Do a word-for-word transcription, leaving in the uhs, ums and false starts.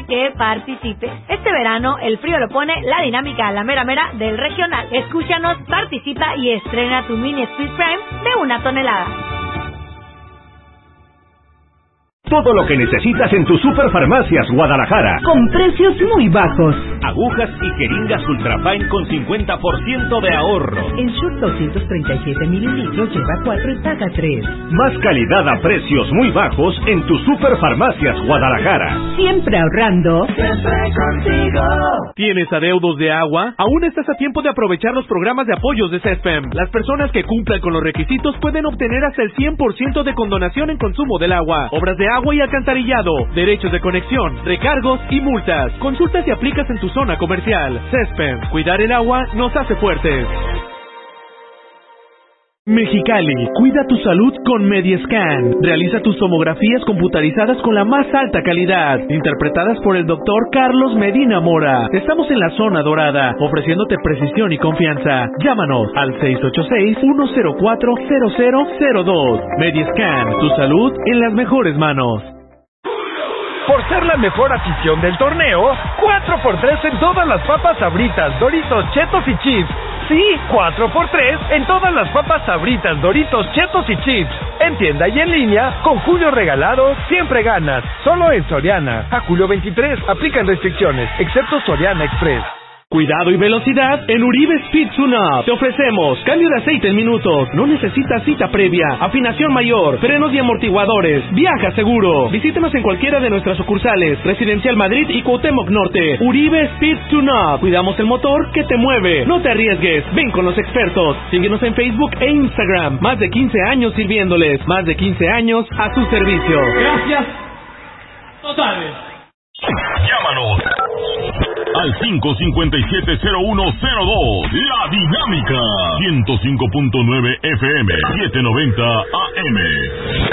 para que participe. Este verano el frío lo pone la dinámica a la mera mera del regional. Escúchanos, participa y estrena tu mini Speed Prime de una tonelada. Todo lo que necesitas en tu Superfarmacias Guadalajara. Con precios muy bajos. Agujas y jeringas Ultrafine con cincuenta por ciento de ahorro. En Shure doscientos treinta y siete mililitros lleva cuatro y paga tres. Más calidad a precios muy bajos en tu Superfarmacias Guadalajara. Siempre ahorrando. Siempre contigo. ¿Tienes adeudos de agua? Aún estás a tiempo de aprovechar los programas de apoyos de CESPEM. Las personas que cumplan con los requisitos pueden obtener hasta el cien por ciento de condonación en consumo del agua, obras de agua y alcantarillado, derechos de conexión, recargos y multas. Consulta si aplicas en tu zona comercial. CESPEM. Cuidar el agua nos hace fuertes. Mexicali, cuida tu salud con Mediescan. Realiza tus tomografías computarizadas con la más alta calidad, interpretadas por el doctor Carlos Medina Mora. Estamos en la zona dorada, ofreciéndote precisión y confianza. Llámanos al seis ocho seis, uno cero cuatro, cero cero cero dos. Mediescan, tu salud en las mejores manos. Por ser la mejor afición del torneo, cuatro por tres en todas las papas Sabritas, Doritos, Chetos y Chips. Sí, cuatro por tres en todas las papas Sabritas, Doritos, Chetos y Chips. En tienda y en línea, con Julio Regalado, siempre ganas. Solo en Soriana. A julio veintitrés, aplican restricciones, excepto Soriana Express. Cuidado y velocidad en Uribe Speed Tune-Up. Te ofrecemos cambio de aceite en minutos. No necesitas cita previa. Afinación mayor. Frenos y amortiguadores. Viaja seguro. Visítenos en cualquiera de nuestras sucursales. Residencial Madrid y Cuauhtémoc Norte. Uribe Speed Tune-Up. Cuidamos el motor que te mueve. No te arriesgues. Ven con los expertos. Síguenos en Facebook e Instagram. Más de quince años sirviéndoles. Más de quince años a su servicio. Gracias totales. Llámanos al cinco cinco siete cero uno cero dos. La Dinámica ciento cinco punto nueve F M, setecientos noventa A M.